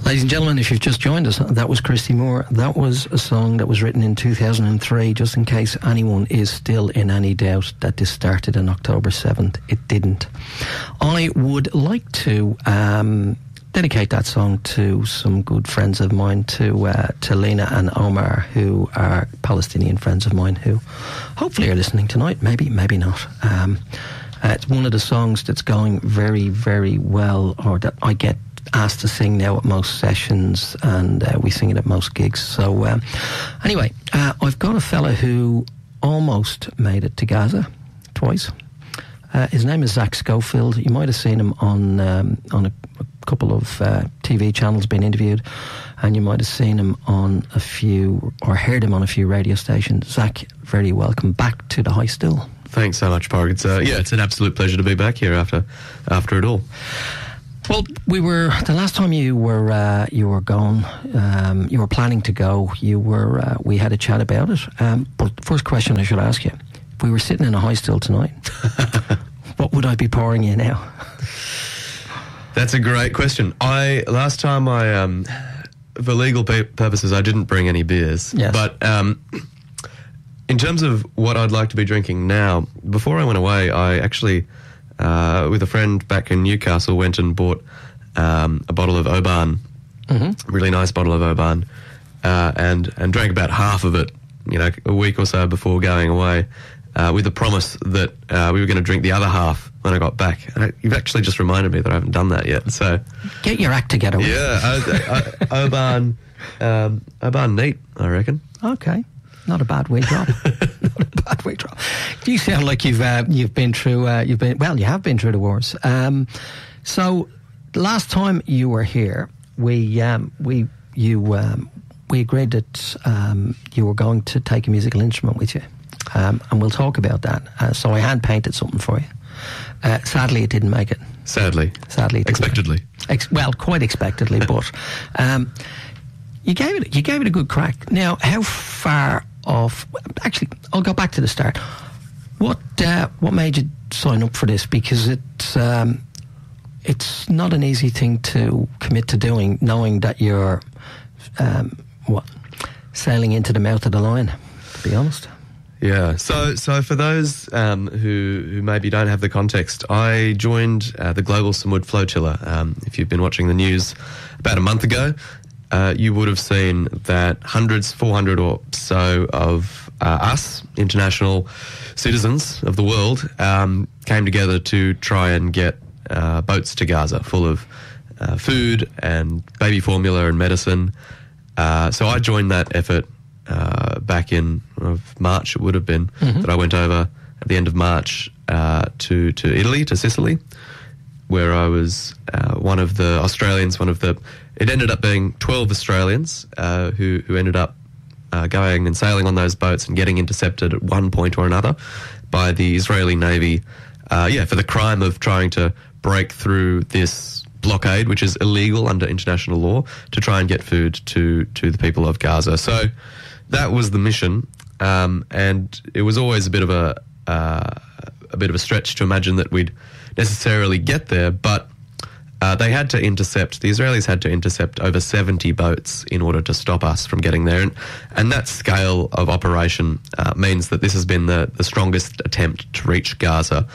Ladies and gentlemen, if you've just joined us, that was Christy Moore. That was a song that was written in 2003, just in case anyone is still in any doubt that this started on October 7th. It didn't. I would like to dedicate that song to some good friends of mine, to Lena and Omar, who are Palestinian friends of mine who hopefully are listening tonight. Maybe not. It's one of the songs that's going very, very well, or that I get asked to sing now at most sessions, and we sing it at most gigs. So anyway, I've got a fella who almost made it to Gaza twice. His name is Zach Schofield. You might have seen him on a couple of TV channels being interviewed, and you might have seen him on a few, or heard him on a few radio stations. Zach, very welcome back to the High Stool. Thanks so much, Parg. It's an absolute pleasure to be back here after it all. Well, the last time you were gone, you were planning to go. We had a chat about it. But the first question I should ask you: if we were sitting in a High Stool tonight, what would I be pouring you now? That's a great question. Last time for legal purposes, I didn't bring any beers. Yes. But in terms of what I'd like to be drinking now, before I went away, I actually, with a friend back in Newcastle, went and bought a bottle of Oban, a really nice bottle of Oban, and drank about half of it, a week or so before going away, with the promise that we were going to drink the other half when I got back. And you've actually just reminded me that I haven't done that yet. So get your act together. Yeah, Oban neat, I reckon. Okay. Not a bad way drop. Not a bad way drop. Do you sound like you've been through you have been through the wars. So last time you were here, we agreed that you were going to take a musical instrument with you, and we'll talk about that. So I hand painted something for you. Sadly, it didn't make it. Sadly, it expectedly. Quite expectedly, but you gave it a good crack. Now, how far off? Actually, I'll go back to the start. What made you sign up for this? Because it's not an easy thing to commit to doing, knowing that you're sailing into the mouth of the lion, to be honest. Yeah. So for those who maybe don't have the context, I joined the Global Samud Flotilla. If you've been watching the news about a month ago, you would have seen that 400 or so of us, international citizens of the world, came together to try and get boats to Gaza full of food and baby formula and medicine. So I joined that effort back in March, it would have been, that I went over at the end of March to Italy, to Sicily, where I was one of the Australians, it ended up being 12 Australians who ended up going and sailing on those boats and getting intercepted at one point or another by the Israeli Navy, for the crime of trying to break through this blockade, which is illegal under international law, to try and get food to the people of Gaza. So that was the mission, and it was always a bit of a stretch to imagine that we'd necessarily get there, but the Israelis had to intercept over 70 boats in order to stop us from getting there. And that scale of operation means that this has been the strongest attempt to reach Gaza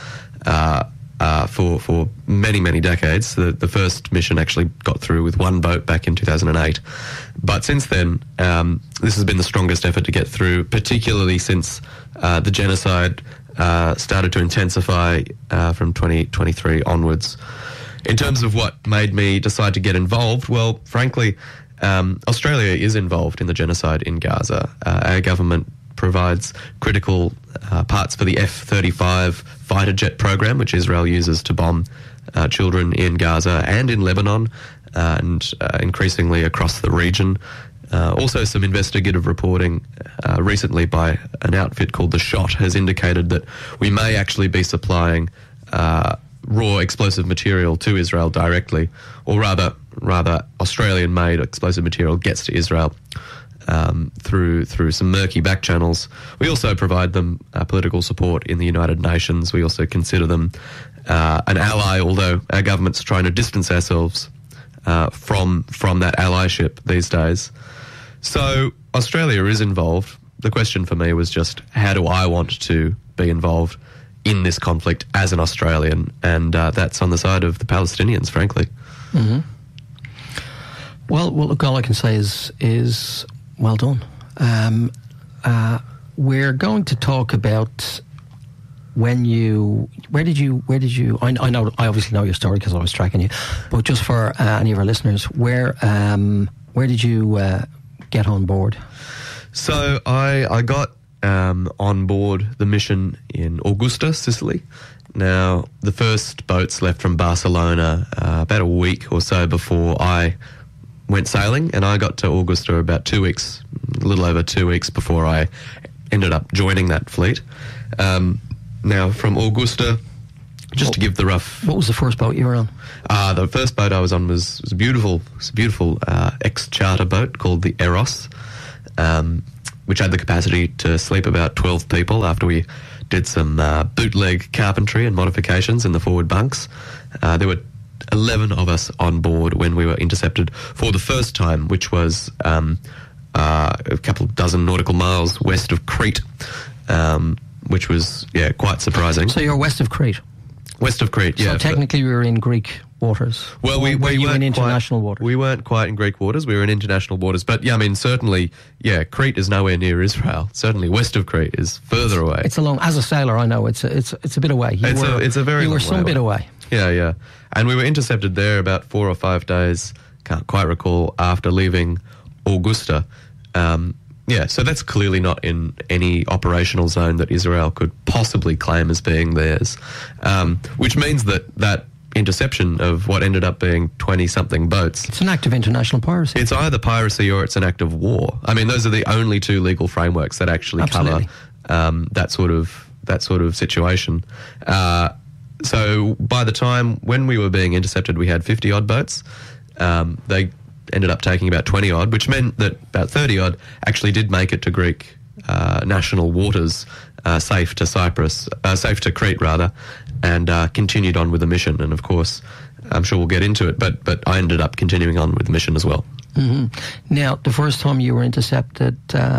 for many, many decades. The first mission actually got through with one boat back in 2008. But since then, this has been the strongest effort to get through, particularly since the genocide started to intensify from 2023 onwards. In terms of what made me decide to get involved, well, frankly, Australia is involved in the genocide in Gaza. Our government provides critical parts for the F-35 fighter jet program, which Israel uses to bomb children in Gaza and in Lebanon, and increasingly across the region. Also, some investigative reporting recently by an outfit called The Shot has indicated that we may actually be supplying raw explosive material to Israel directly, or rather Australian-made explosive material gets to Israel through some murky back channels. We also provide them political support in the United Nations. We also consider them an ally, although our government's trying to distance ourselves from that allyship these days. So Australia is involved. The question for me was just, how do I want to be involved in this conflict as an Australian? And that's on the side of the Palestinians, frankly. Mm-hmm. Well, look, all I can say is well done. We're going to talk about where did you? I know, I obviously know your story because I was tracking you, but just for any of our listeners, where did you get on board? So I got on board the mission in Augusta, Sicily. Now, the first boats left from Barcelona about a week or so before I went sailing, and I got to Augusta about 2 weeks, a little over 2 weeks before I ended up joining that fleet. Now, from Augusta, just to give the rough... What was the first boat you were on? The first boat I was on was a beautiful ex-charter boat called the Eros, which had the capacity to sleep about 12 people after we did some bootleg carpentry and modifications in the forward bunks. There were 11 of us on board when we were intercepted for the first time, which was a couple of dozen nautical miles west of Crete, which was, quite surprising. So you're west of Crete? West of Crete, yeah. So technically we were in Greek waters. Well, we were you in international waters? We weren't quite in Greek waters. We were in international waters. But, yeah, I mean, certainly, Crete is nowhere near Israel. Certainly west of Crete is further away. It's a long... As a sailor, I know it's a bit away. It's a very long way. You were some bit away. Yeah. And we were intercepted there about 4 or 5 days, can't quite recall, after leaving Augusta. So that's clearly not in any operational zone that Israel could possibly claim as being theirs, which means that interception of what ended up being 20-something boats... It's an act of international piracy. It's either piracy or it's an act of war. I mean, those are the only two legal frameworks that actually cover that sort of situation. So by the time when we were being intercepted, we had 50-odd boats. They ended up taking about 20-odd, which meant that about 30-odd actually did make it to Greek national waters, safe to Crete, rather, and continued on with the mission. And, of course, I'm sure we'll get into it, but I ended up continuing on with the mission as well. Mm-hmm. Now, the first time you were intercepted,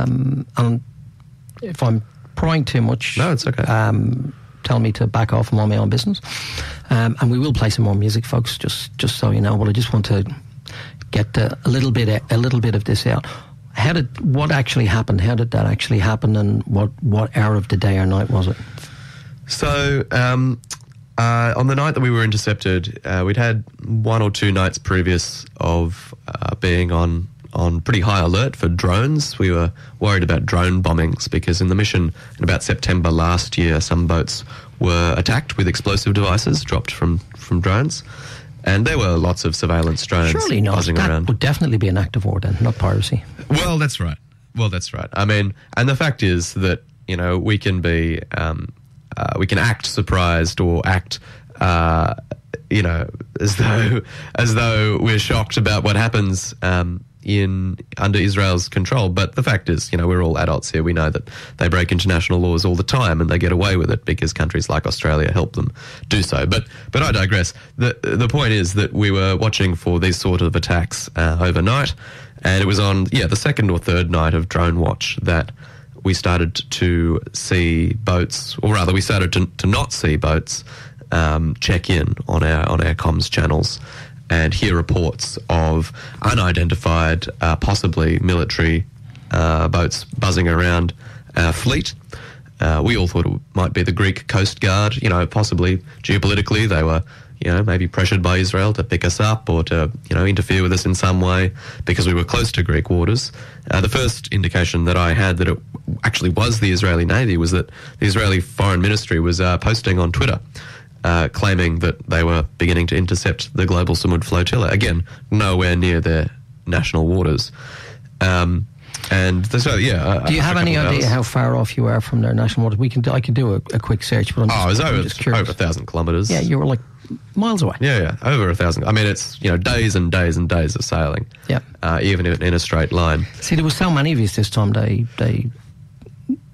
if I'm prying too much... No, it's okay. Tell me to back off and mind my own business. And we will play some more music, folks, just so you know, but I just want to get a little bit of this out. What actually happened? How did that actually happen, and what hour of the day or night was it? So on the night that we were intercepted, we'd had 1 or 2 nights previous of being on pretty high alert for drones. We were worried about drone bombings because in the mission in about September last year, some boats were attacked with explosive devices dropped from drones. And there were lots of surveillance drones buzzing around. That would definitely be an act of war then, not piracy. Well, that's right. I mean, and the fact is that, we can be, we can act surprised or act, as though we're shocked about what happens under Israel's control. But the fact is, we're all adults here. We know that they break international laws all the time and they get away with it because countries like Australia help them do so. But I digress. The point is that we were watching for these sort of attacks overnight, and it was on, the second or third night of drone watch that we started to see boats, or rather we started to not see boats check in on our comms channels and hear reports of unidentified, possibly military boats buzzing around our fleet. We all thought it might be the Greek Coast Guard. Possibly geopolitically they were, maybe pressured by Israel to pick us up or to, interfere with us in some way because we were close to Greek waters. The first indication that I had that it actually was the Israeli Navy was that the Israeli Foreign Ministry was posting on Twitter claiming that they were beginning to intercept the Global Samud Flotilla. Again, nowhere near their national waters. Do you have any idea how far off you are from their national waters? I can do a quick search, but it was over 1,000 kilometres. Yeah, you were like miles away. Yeah, over 1,000. I mean, it's days and days and days of sailing. Yeah, even in a straight line. See, there was so many of you this time. They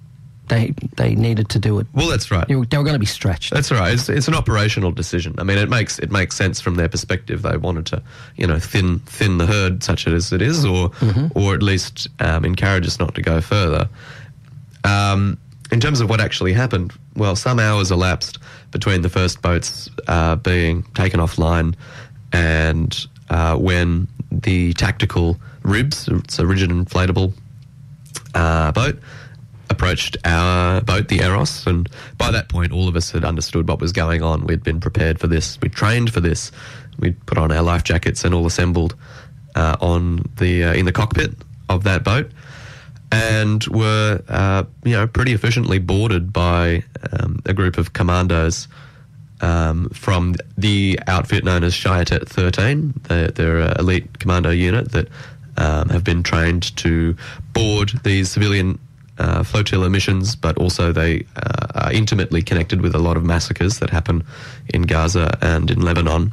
they needed to do it. Well, that's right. They were going to be stretched. That's right. It's an operational decision. I mean, it makes sense from their perspective. They wanted to, thin the herd, such as it is, or at least encourage us not to go further. In terms of what actually happened, well, some hours elapsed between the first boats being taken offline and when the tactical RIBS, it's a rigid inflatable boat, approached our boat, the Eros, and by that point all of us had understood what was going on. We'd been prepared for this. We'd trained for this. We'd put on our life jackets and all assembled in the cockpit of that boat, and were pretty efficiently boarded by a group of commandos from the outfit known as Shayatet 13. They're an elite commando unit that have been trained to board these civilian flotilla missions, but also they are intimately connected with a lot of massacres that happen in Gaza and in Lebanon.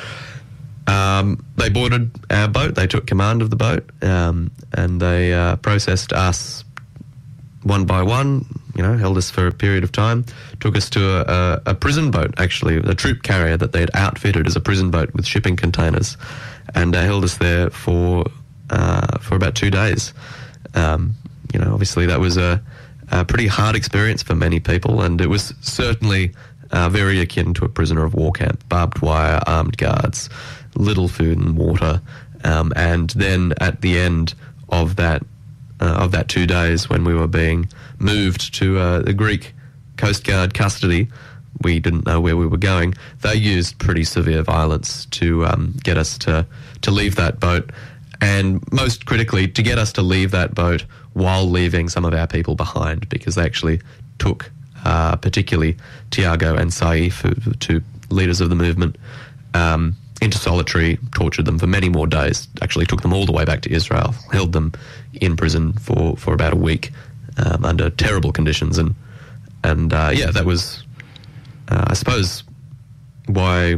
They boarded our boat, they took command of the boat, and they processed us one by one, held us for a period of time, took us to a prison boat, actually, a troop carrier that they had outfitted as a prison boat with shipping containers, and held us there for about 2 days. Obviously that was a pretty hard experience for many people, and it was certainly very akin to a prisoner of war camp. Barbed wire, armed guards, little food and water, and then at the end of that 2 days, when we were being moved to the Greek Coast Guard custody, we didn't know where we were going. They used pretty severe violence to get us to leave that boat, and most critically, to get us to leave that boat while leaving some of our people behind, because they actually took particularly Tiago and Saif, two leaders of the movement, into solitary, tortured them for many more days, actually took them all the way back to Israel, held them in prison for about a week under terrible conditions. And that was, I suppose, why...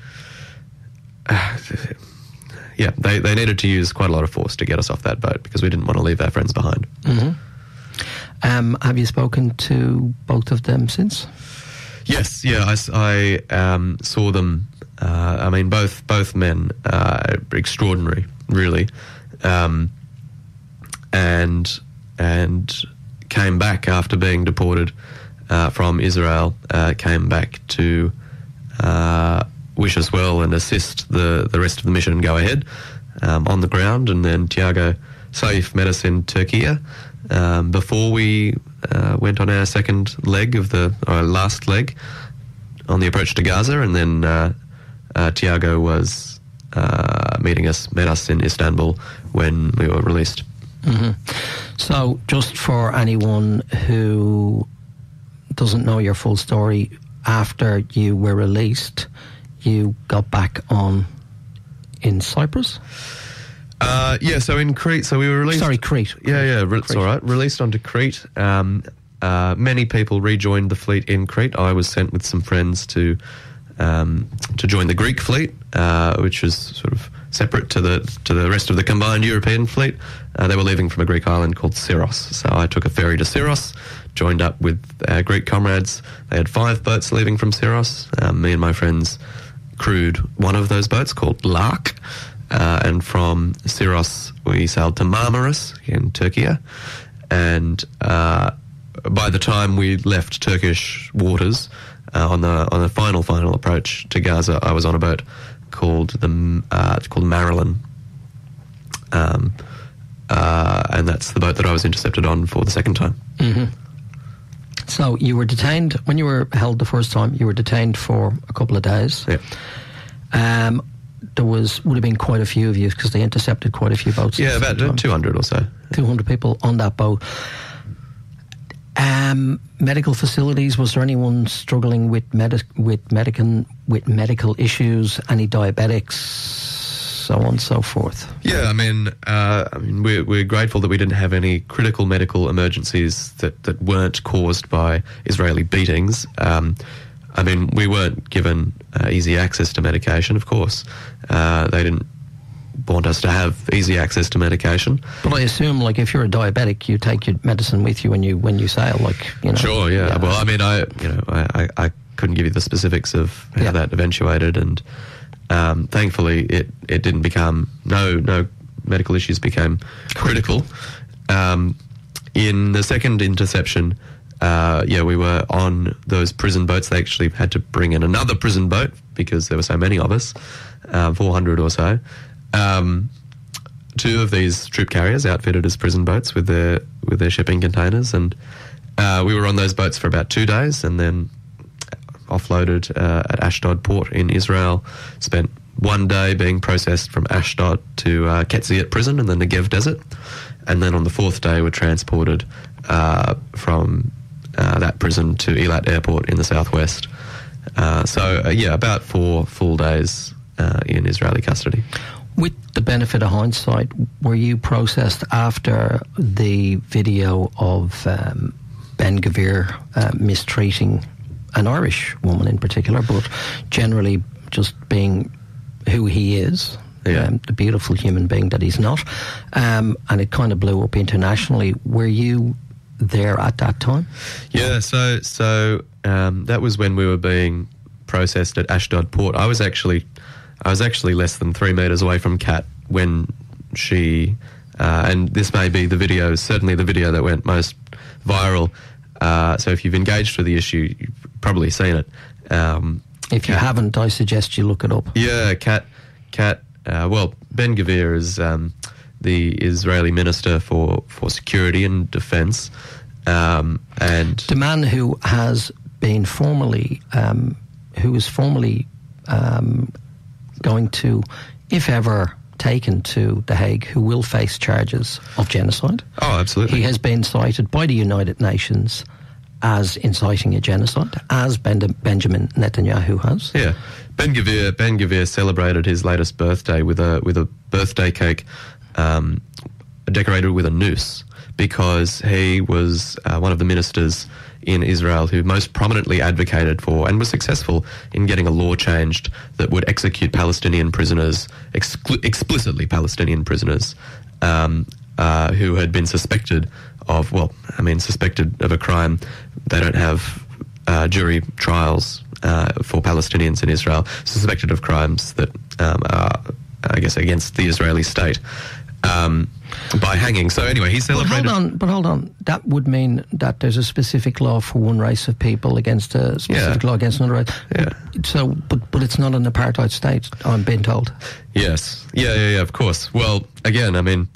they needed to use quite a lot of force to get us off that boat, because we didn't want to leave our friends behind. Mm-hmm. Have you spoken to both of them since? Yes, I saw them. Both men extraordinary, really, and came back after being deported from Israel. Came back to wish us well and assist the rest of the mission go ahead on the ground. And then Tiago Saif met us in Turkey before we went on our second leg of our last leg on the approach to Gaza. And then Tiago was met us in Istanbul when we were released. Mm-hmm. So just for anyone who doesn't know your full story, after you were released, you got back on in Cyprus? So in Crete. So we were released... Sorry, Crete. It's all right. Released onto Crete. Many people rejoined the fleet in Crete. I was sent with some friends to join the Greek fleet, which was sort of separate to the rest of the combined European fleet. They were leaving from a Greek island called Syros. So I took a ferry to Syros, joined up with our Greek comrades. They had 5 boats leaving from Syros. Me and my friends crewed one of those boats called Lark, and from Syros we sailed to Marmaris in Turkey, and by the time we left Turkish waters on the final approach to Gaza, I was on a boat called Marilyn, and that's the boat that I was intercepted on for the second time. Mm-hmm. So you were detained, when you were held the first time, you were detained for a couple of days. Yeah. There would have been quite a few of you, because they intercepted quite a few boats. Yeah, about 200 or so. 200 people on that boat. Medical facilities, was there anyone struggling with medical issues, any diabetics, so on and so forth? Yeah, we're grateful that we didn't have any critical medical emergencies that weren't caused by Israeli beatings. We weren't given easy access to medication, of course. They didn't want us to have easy access to medication. But I assume, like, if you're a diabetic, you take your medicine with you when you sail, like, you know. Sure, yeah. Well, I mean, I couldn't give you the specifics of how that eventuated, and thankfully it didn't become, no medical issues became critical. In the second interception, we were on those prison boats. They actually had to bring in another prison boat because there were so many of us, 400 or so. Two of these troop carriers outfitted as prison boats with their shipping containers, and we were on those boats for about 2 days, and then offloaded at Ashdod port in Israel. Spent 1 day being processed from Ashdod to Ketziat prison in the Negev desert, and then on the fourth day were transported from that prison to Eilat airport in the southwest. About 4 full days in Israeli custody. With the benefit of hindsight, were you processed after the video of Ben-Gvir mistreating an Irish woman in particular, but generally just being who he is, the beautiful human being that he's not, and it kind of blew up internationally? Were you there at that time? Yeah, so that was when we were being processed at Ashdod port. I was actually less than 3 meters away from Kat when she, and this may be certainly the video that went most viral. So if you've engaged with the issue, you've probably seen it. If you haven't, I suggest you look it up. Yeah, Kat. Ben-Gvir is the Israeli Minister for Security and Defense, and the man who has been formerly going to, if ever taken to The Hague, who will face charges of genocide. Oh, absolutely. He has been cited by the United Nations as inciting a genocide, as Benjamin Netanyahu has. Yeah, Ben-Gvir celebrated his latest birthday with a birthday cake decorated with a noose, because he was one of the ministers in Israel who most prominently advocated for and was successful in getting a law changed that would execute Palestinian prisoners, explicitly Palestinian prisoners, who had been suspected of a crime. They don't have jury trials for Palestinians in Israel, suspected of crimes that are, I guess, against the Israeli state. By hanging. So anyway, he celebrated... But hold on. That would mean that there's a specific law for one race of people against a specific law against another race. Yeah. So, but it's not an apartheid state, I'm being told. Yes. Yeah, of course. Well, again, I mean,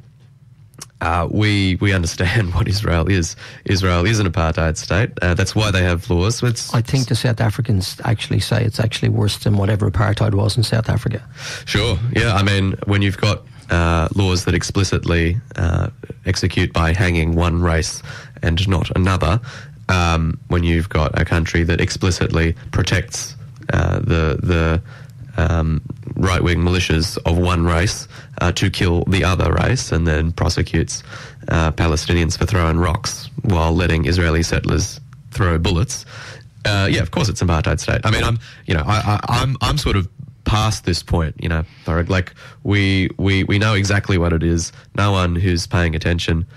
we understand what Israel is. Israel is an apartheid state. That's why they have laws. I think the South Africans actually say it's actually worse than whatever apartheid was in South Africa. Sure. Yeah, I mean, when you've got laws that explicitly execute by hanging one race and not another, when you've got a country that explicitly protects the right-wing militias of one race to kill the other race, and then prosecutes Palestinians for throwing rocks while letting Israeli settlers throw bullets. Of course it's an apartheid state. I mean, I'm sort of past this point, like we know exactly what it is. No one who's paying attention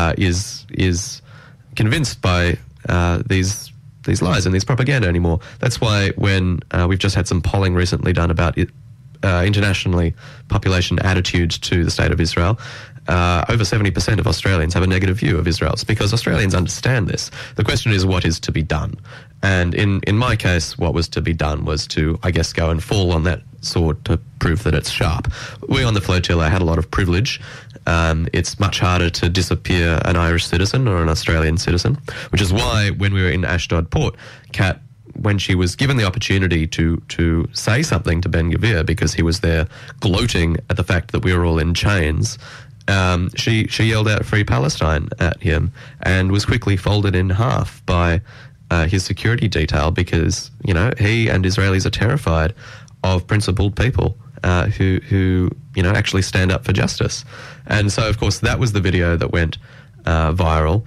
is convinced by these lies and these propaganda anymore. That's why when we've just had some polling recently done about internationally population attitudes to the state of Israel, over 70% of Australians have a negative view of Israel. It's because Australians understand this. The question is what is to be done. And in my case, what was to be done was to, I guess, go and fall on that sword to prove that it's sharp. We on the flotilla had a lot of privilege. It's much harder to disappear an Irish citizen or an Australian citizen, which is why when we were in Ashdod port, Kat, when she was given the opportunity to say something to Ben-Gvir, because he was there gloating at the fact that we were all in chains, she yelled out "Free Palestine" at him, and was quickly folded in half by his security detail, because he and Israelis are terrified of principled people who actually stand up for justice. And so, of course, that was the video that went viral.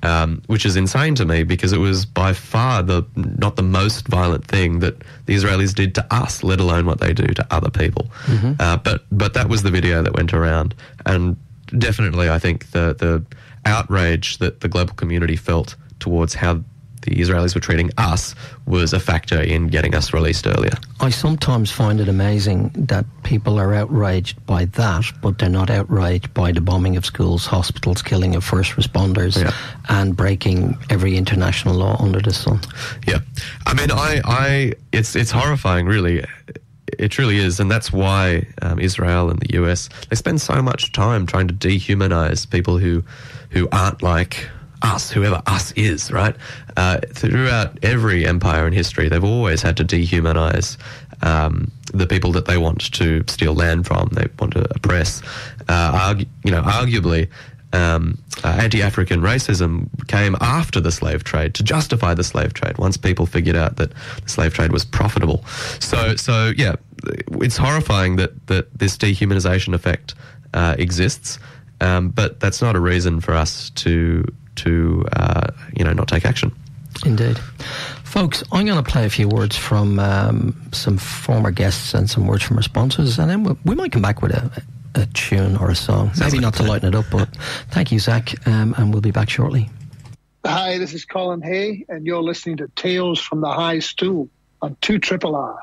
which is insane to me because it was by far not the most violent thing that the Israelis did to us, let alone what they do to other people. But that was the video that went around, and definitely I think the outrage that the global community felt towards how the Israelis were treating us was a factor in getting us released earlier. I sometimes find it amazing that people are outraged by that, but they're not outraged by the bombing of schools, hospitals, killing of first responders, and breaking every international law under the sun. Yeah. I mean, it's horrifying, really. It truly is, and that's why Israel and the US, they spend so much time trying to dehumanize people who aren't like us, whoever us is, right? Throughout every empire in history, they've always had to dehumanize the people that they want to steal land from, they want to oppress. Arguably, anti-African racism came after the slave trade to justify the slave trade, once people figured out that the slave trade was profitable. So yeah, it's horrifying that this dehumanization effect exists, but that's not a reason for us to not take action. Indeed. Folks, I'm going to play a few words from some former guests and some words from our sponsors, and then we might come back with a tune or a song. Sounds maybe like not to lighten it up, but thank you, Zach, and we'll be back shortly. Hi, this is Colin Hay, and you're listening to Tales from the High Stool on 2RRR.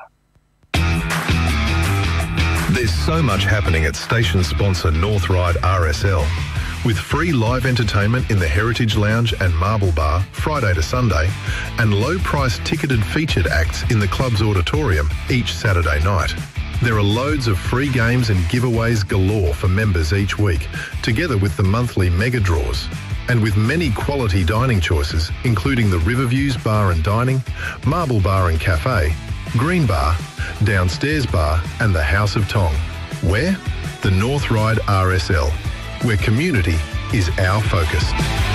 There's so much happening at station sponsor North Ryde RSL. With free live entertainment in the Heritage Lounge and Marble Bar Friday to Sunday, and low-priced ticketed featured acts in the club's auditorium each Saturday night. There are loads of free games and giveaways galore for members each week, together with the monthly mega draws. And with many quality dining choices, including the Riverviews Bar and Dining, Marble Bar and Cafe, Green Bar, Downstairs Bar and the House of Tong. Where? The North Ryde RSL, where community is our focus.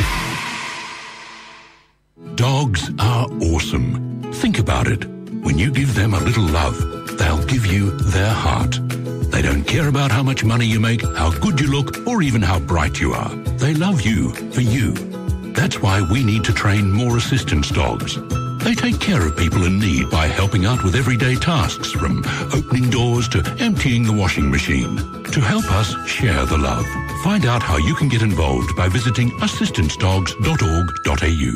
Dogs are awesome. Think about it. When you give them a little love, they'll give you their heart. They don't care about how much money you make, how good you look, or even how bright you are. They love you for you. That's why we need to train more assistance dogs. They take care of people in need by helping out with everyday tasks, from opening doors to emptying the washing machine. To help us share the love, find out how you can get involved by visiting assistancedogs.org.au.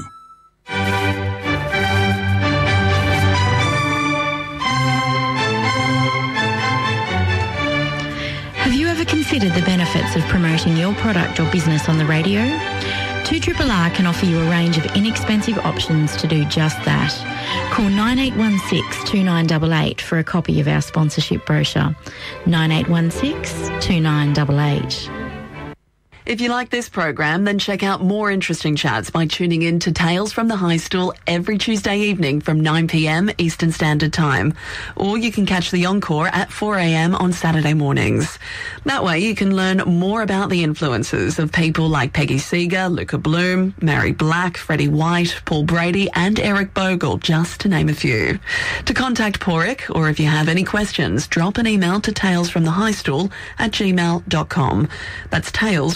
Have you ever considered the benefits of promoting your product or business on the radio? 2RRR can offer you a range of inexpensive options to do just that. Call 9816 2988 for a copy of our sponsorship brochure. 9816 2988. If you like this program, then check out more interesting chats by tuning in to Tales from the High Stool every Tuesday evening from 9 p.m. Eastern Standard Time. Or you can catch the encore at 4 a.m. on Saturday mornings. That way you can learn more about the influences of people like Peggy Seeger, Luca Bloom, Mary Black, Freddie White, Paul Brady and Eric Bogle, just to name a few. To contact Porrick, or if you have any questions, drop an email to talesfromthehighstool@gmail.com. That's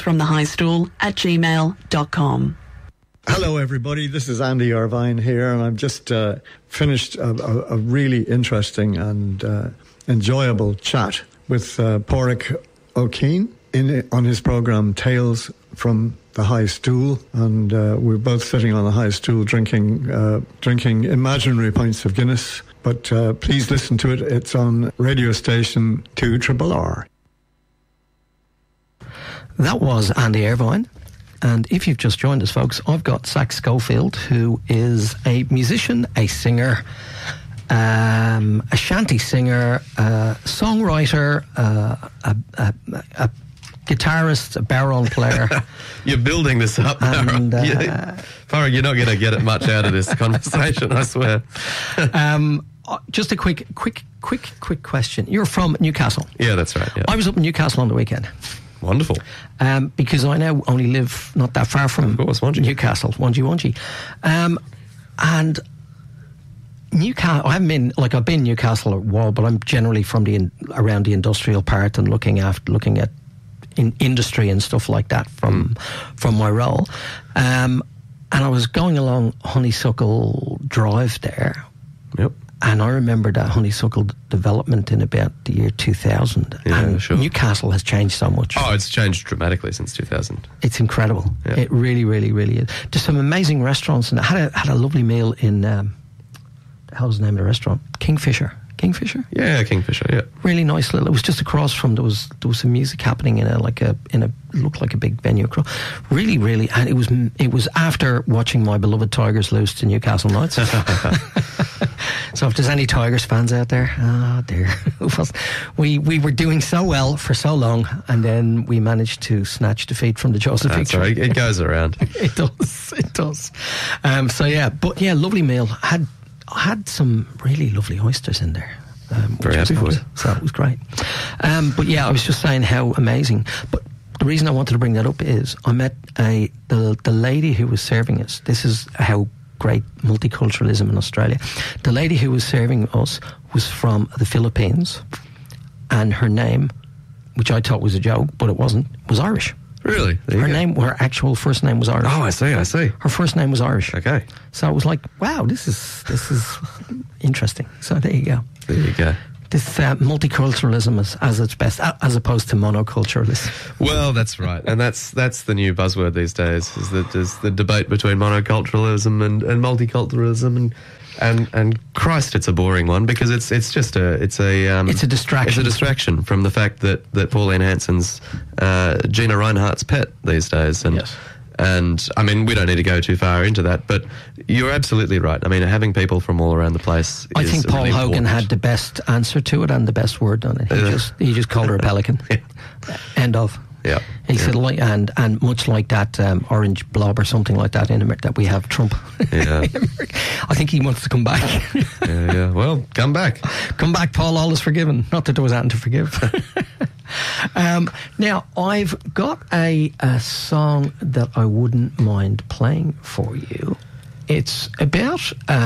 talesfromthehighstool@gmail.com. Hello, everybody. This is Andy Irvine here, and I've just finished a really interesting and enjoyable chat with Porrick O'Kane on his program Tales from the High Stool, and we're both sitting on the high stool drinking imaginary pints of Guinness. But please listen to it. It's on radio station 2RRR. That was Andy Irvine. And if you've just joined us, folks, I've got Zach Schofield, who is a musician, a singer, a shanty singer, a songwriter, a guitarist, a barron player. You're building this up, and, Farah, you're not going to get much out of this conversation, I swear. Just a quick question. You're from Newcastle. Yeah, that's right. Yeah. I was up in Newcastle on the weekend. Wonderful. Because I now only live not that far from Newcastle, Wangi. And Newcastle, I've been Newcastle a while, but I'm generally from around the industrial part and looking at in industry and stuff like that from my role. And I was going along Honeysuckle Drive there. Yep. And I remember that Honeysuckle development in about the year 2000. Yeah, and sure. Newcastle has changed so much. Oh, it's changed dramatically since 2000. It's incredible. Yeah. It really, really, really is. There's some amazing restaurants, and I had a lovely meal in, the hell's the name of the restaurant? Kingfisher. Yeah, Kingfisher. Yeah. Really nice little. It was just across from there was some music happening in a looked like a big venue. Really, really, and it was after watching my beloved Tigers lose to Newcastle Knights. So if there's any Tigers fans out there, oh dear, we were doing so well for so long, and then we managed to snatch defeat from the jaws of victory. Sorry, it goes around. It does. So yeah, but yeah, lovely meal. Had some really lovely oysters in there. Very happy for you. So it was great. But yeah, I was just saying how amazing. But the reason I wanted to bring that up is I met the lady who was serving us. This is how great multiculturalism in Australia. The lady who was serving us was from the Philippines, and her name, which I thought was a joke, but it wasn't, was Irish. Really? Her actual first name was Irish. Oh, I see. Her first name was Irish. Okay. So I was like, wow, this is interesting. So there you go. There you go. This multiculturalism is as its best, as opposed to monoculturalism. Well, that's right, and that's the new buzzword these days. Is that there's the debate between monoculturalism and multiculturalism, and Christ, it's a boring one because it's a distraction. It's a distraction from the fact that Pauline Hanson's Gina Reinhardt's pet these days, and. Yes. And, I mean, we don't need to go too far into that, but you're absolutely right. I mean, having people from all around the place is I think Paul really Hogan important. had the best answer to it and the best word on it. He just called her a pelican. Yeah. End of. Yeah. He said, like, and much like that orange blob or something like that in America, that we have Trump. Yeah. I think he wants to come back. Yeah. Well, come back. Come back, Paul, all is forgiven. Not that there was anything to forgive. Now, I've got a song that I wouldn't mind playing for you. It's about,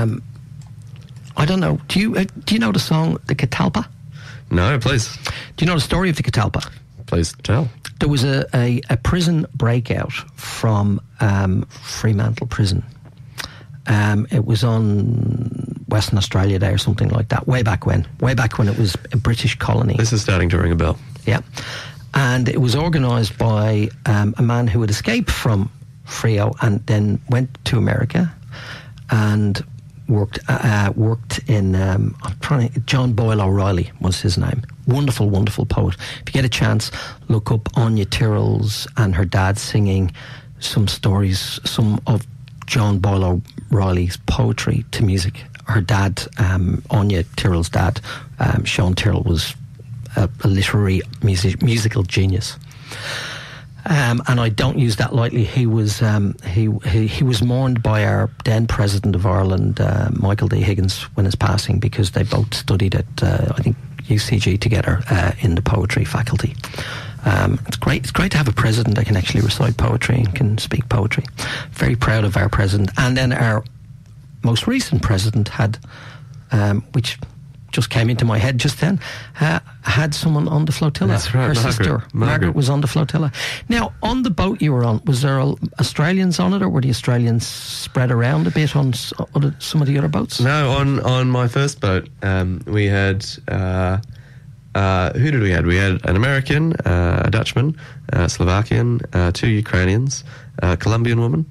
I don't know, do you know the song, The Catalpa? No, please. Do you know the story of The Catalpa? Please tell. There was a prison breakout from Fremantle Prison. It was on Western Australia Day or something like that, way back when it was a British colony. This is starting to ring a bell. Yeah. And it was organised by a man who had escaped from Freo and then went to America and worked in, John Boyle O'Reilly was his name. Wonderful, wonderful poet. If you get a chance, look up Anya Tyrrell's and her dad singing some stories, some of John Boyle O'Reilly's poetry to music. Her dad, Anya Tyrrell's dad, Sean Tyrrell, was a literary musical genius. And I don't use that lightly. He was he was mourned by our then President of Ireland, Michael D. Higgins, when his passing, because they both studied at I think UCG together in the poetry faculty. It's great. It's great to have a president that can actually recite poetry and can speak poetry. Very proud of our president. And then our most recent president had, which just came into my head just then, had someone on the flotilla. That's right, her sister. Margaret was on the flotilla. Now, on the boat you were on, was there Australians on it, or were the Australians spread around a bit on some of the other boats? No, on my first boat, we had... who did we have? We had an American, a Dutchman, Slovakian, 2 Ukrainians, a Colombian woman.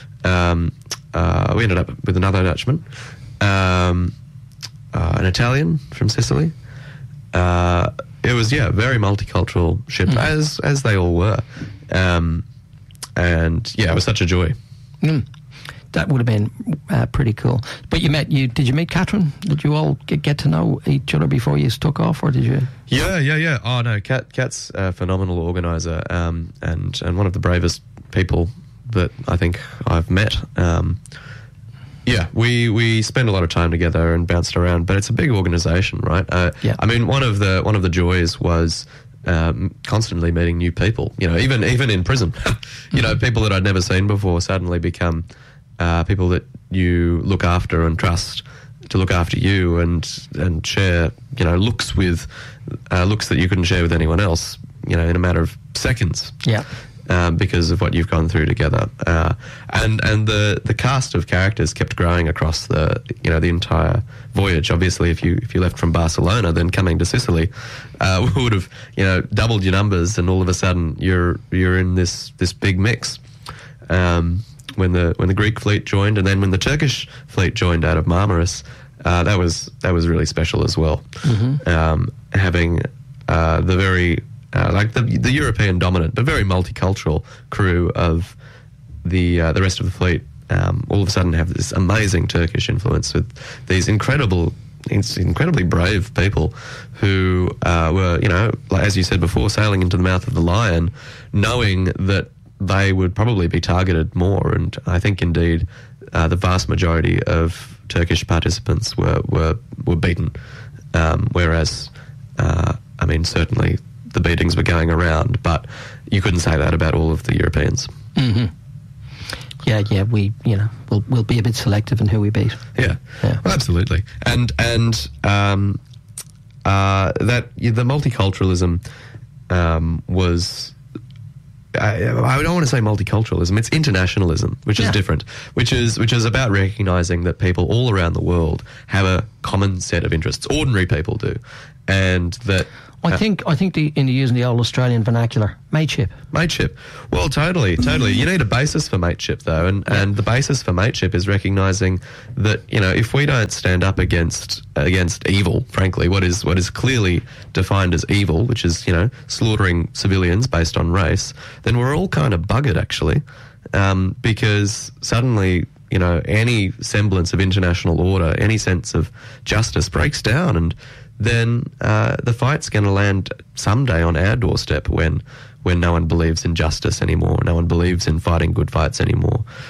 We ended up with another Dutchman, an Italian from Sicily. It was, very multicultural ship, as they all were. And, it was such a joy. That would have been pretty cool. But did you meet Catherine? Did you all get to know each other before you took off, or did you? Yeah. Oh no, Kat's a phenomenal organizer, and one of the bravest people that I think I've met. We spend a lot of time together and bounced around, but it's a big organisation, right? I mean, one of the joys was constantly meeting new people. You know, even in prison, people that I'd never seen before suddenly become people that you look after and trust to look after you and share, looks with looks that you couldn't share with anyone else, in a matter of seconds. Yeah. because of what you've gone through together. And the cast of characters kept growing across the entire voyage. Obviously, if you left from Barcelona, then coming to Sicily would have doubled your numbers, and all of a sudden you're in this big mix. When the Greek fleet joined, and then when the Turkish fleet joined out of Marmaris, that was really special as well. Having the very the European dominant but very multicultural crew of the rest of the fleet all of a sudden have this amazing Turkish influence with these incredibly brave people who were, as you said before, sailing into the mouth of the lion, knowing that they would probably be targeted more. And I think indeed the vast majority of Turkish participants were beaten, whereas certainly the beatings were going around, but you couldn't say that about all of the Europeans. Yeah, we'll be a bit selective in who we beat. Yeah. Well, absolutely. And that the multiculturalism was. I don't want to say multiculturalism. It's internationalism, which is different. Which is about recognising that people all around the world have a common set of interests. Ordinary people do, and that. I think using the old Australian vernacular, mateship. Mateship. Well, totally. You need a basis for mateship, though, and the basis for mateship is recognising that if we don't stand up against evil, frankly, what is clearly defined as evil, which is slaughtering civilians based on race, then we're all kind of buggered actually, because suddenly any semblance of international order, any sense of justice breaks down, and then the fight's going to land someday on our doorstep when no one believes in justice anymore, no one believes in fighting good fights anymore.